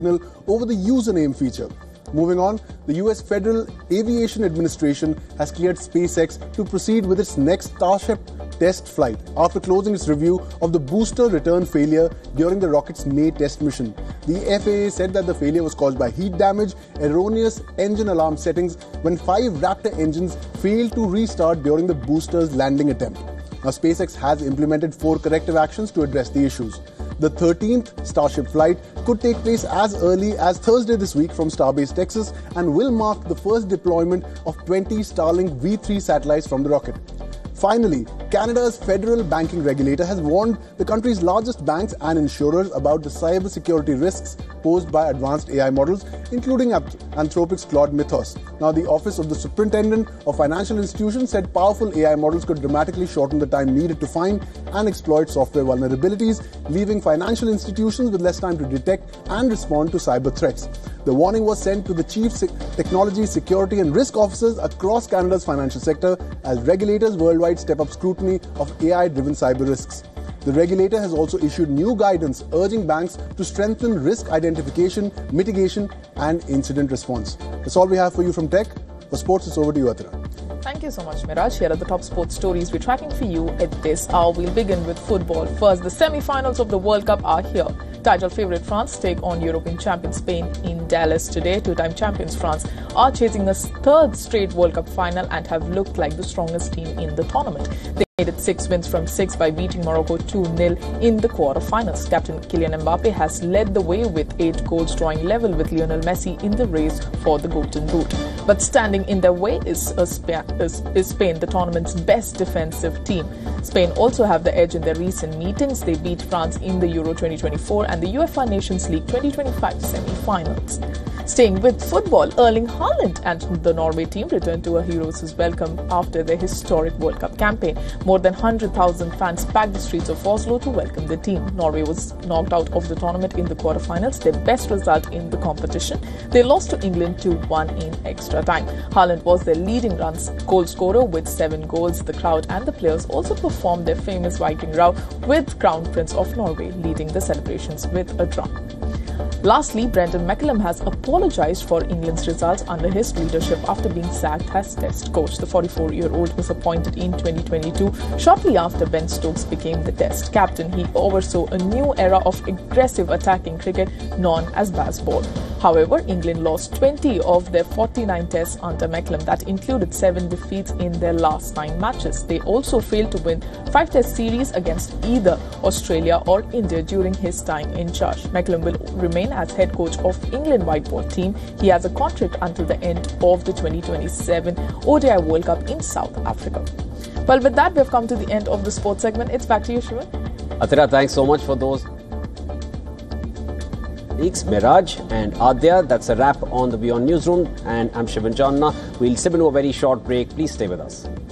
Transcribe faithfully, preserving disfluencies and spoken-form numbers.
over the username feature. Moving on, the U S Federal Aviation Administration has cleared SpaceX to proceed with its next Starship test flight after closing its review of the booster return failure during the rocket's May test mission. The F A A said that the failure was caused by heat damage, erroneous engine alarm settings when five Raptor engines failed to restart during the booster's landing attempt. Now, SpaceX has implemented four corrective actions to address the issues. The thirteenth Starship flight could take place as early as Thursday this week from Starbase, Texas, and will mark the first deployment of twenty Starlink V three satellites from the rocket. Finally, Canada's federal banking regulator has warned the country's largest banks and insurers about the cybersecurity risks posed by advanced A I models, including Anthropic's Claude Mythos. Now, the Office of the Superintendent of Financial Institutions said powerful A I models could dramatically shorten the time needed to find and exploit software vulnerabilities, leaving financial institutions with less time to detect and respond to cyber threats. The warning was sent to the chief technology, security and risk officers across Canada's financial sector as regulators worldwide step up scrutiny of A I-driven cyber risks. The regulator has also issued new guidance urging banks to strengthen risk identification, mitigation and incident response. That's all we have for you from Tech. For sports, it's over to you, Atira. Thank you so much, Miraj. Here are the top sports stories we're tracking for you at this hour. We'll begin with football. First, the semi-finals of the World Cup are here. Title favourite France take on European champion Spain in Dallas today. Two-time champions France are chasing a third straight World Cup final and have looked like the strongest team in the tournament. They made it six wins from six by beating Morocco two nil in the quarter-finals. Captain Kylian Mbappe has led the way with eight goals, drawing level with Lionel Messi in the race for the Golden Boot. But standing in their way is, a Spa- is, is Spain, the tournament's best defensive team. Spain also have the edge in their recent meetings. They beat France in the Euro twenty twenty-four and the UEFA Nations League twenty twenty-five semi-finals. Staying with football, Erling Haaland and the Norway team returned to a hero's welcome after their historic World Cup campaign. More than one hundred thousand fans packed the streets of Oslo to welcome the team. Norway was knocked out of the tournament in the quarterfinals, their best result in the competition. They lost to England two one in extra time. Haaland was their leading runs goal scorer with seven goals. The crowd and the players also performed their famous Viking row, with Crown Prince of Norway leading the celebrations with a drum. Lastly, Brendan McCullum has apologised for England's results under his leadership after being sacked as Test coach. The forty-four-year-old was appointed in twenty twenty-two, shortly after Ben Stokes became the Test captain. He oversaw a new era of aggressive attacking cricket known as Bazball. However, England lost twenty of their forty-nine tests under McCullum. That included seven defeats in their last nine matches. They also failed to win five test series against either Australia or India during his time in charge. McCullum will remain as head coach of England white ball team. He has a contract until the end of the twenty twenty-seven O D I World Cup in South Africa. Well, with that, we've come to the end of the sports segment. It's back to you, Shivan. Atira, thanks so much for those. Miraj and Adya, that's a wrap on the Beyond Newsroom, and I'm Shivan Janna. We'll step into a very short break. Please stay with us.